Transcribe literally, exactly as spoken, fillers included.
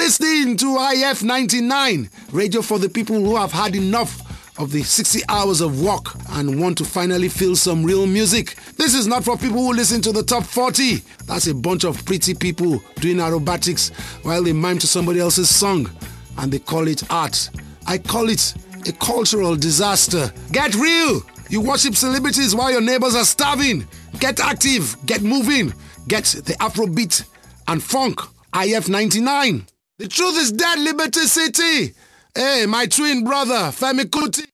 listening to I F ninety-nine, radio for the people who have had enough of the sixty hours of work and want to finally feel some real music. This is not for people who listen to the top forty. That's a bunch of pretty people doing aerobatics while they mime to somebody else's song and they call it art. I call it a cultural disaster. Get real! You worship celebrities while your neighbors are starving. Get active, get moving, get the Afrobeat and funk. I F ninety-nine. The truth is dead, Liberty City. Hey, my twin brother, Femi Kuti.